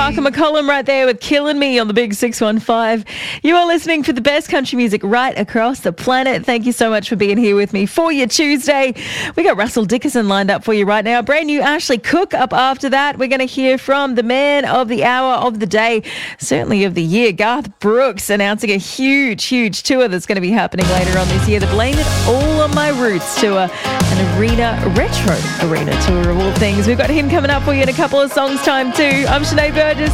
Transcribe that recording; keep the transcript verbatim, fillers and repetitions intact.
Parker McCollum right there with Killing Me on the Big six one five. You are listening for the best country music right across the planet. Thank you so much for being here with me for your Tuesday. We got Russell Dickerson lined up for you right now. Brand new Ashley Cook up after that. We're going to hear from the man of the hour of the day, certainly of the year, Garth Brooks, announcing a huge, huge tour that's going to be happening later on this year. The Blame It All on My Roots tour, an arena, retro arena tour of all things. We've got him coming up for you in a couple of songs time too. I'm Sinead Burgess.